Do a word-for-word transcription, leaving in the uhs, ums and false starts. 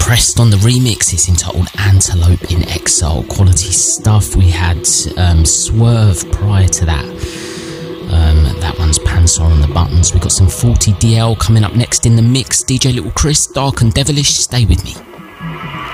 Pressed on the remix. It's entitled Antelope in Exile. Quality stuff. We had um, Swerve prior to that. Um, that one's Pansar on the buttons. We got some forty D L coming up next in the mix. D J Little Chris, Dark and Devilish. Stay with me.